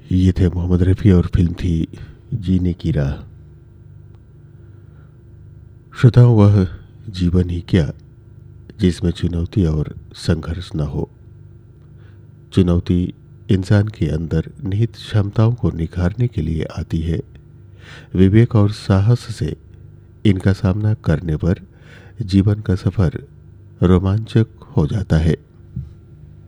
ये थे मोहम्मद रफ़ी और फिल्म थी जीने की राह। श्रोताओं, वह जीवन ही क्या जिसमें चुनौती और संघर्ष न हो। चुनौती इंसान के अंदर निहित क्षमताओं को निखारने के लिए आती है। विवेक और साहस से इनका सामना करने पर जीवन का सफर रोमांचक हो जाता है।